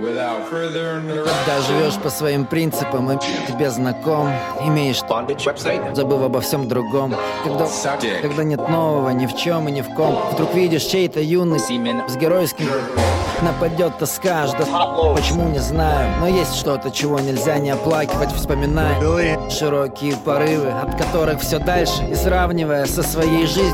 Когда живешь по своим принципам и тебе знаком, имеешь забыв обо всем другом. Когда нет нового ни в чем и ни в ком, вдруг видишь чей-то юность с геройским нападет тоска, почему не знаю, но есть что-то, чего нельзя не оплакивать, вспоминая широкие порывы, от которых все дальше, и сравнивая со своей жизнью.